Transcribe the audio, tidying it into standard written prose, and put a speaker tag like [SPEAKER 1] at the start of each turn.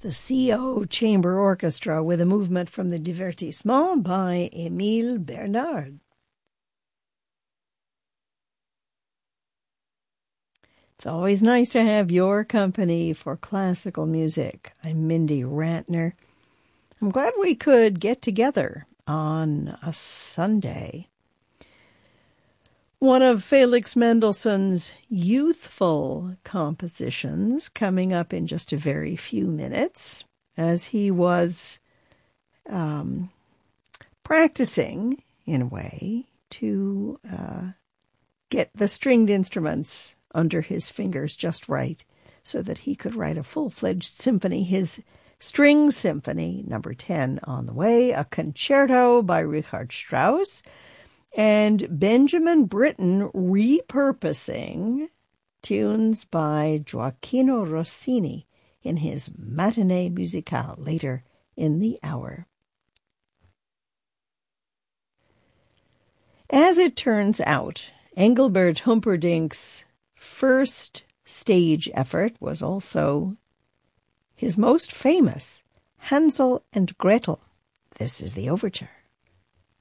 [SPEAKER 1] the CO Chamber Orchestra with a movement from the Divertissement by Émile Bernard. It's always nice to have your company for classical music. I'm Mindy Rantner. I'm glad we could get together on a Sunday. One of Felix Mendelssohn's youthful compositions coming up in just a very few minutes as he was practicing, in a way, to get the stringed instruments under his fingers just right so that he could write a full-fledged symphony. His String Symphony No. 10 on the way, a concerto by Richard Strauss, and Benjamin Britten repurposing tunes by Gioacchino Rossini in his Matinée Musicale later in the hour. As it turns out, Engelbert Humperdinck's first stage effort was also his most famous, Hansel and Gretel. This is the overture.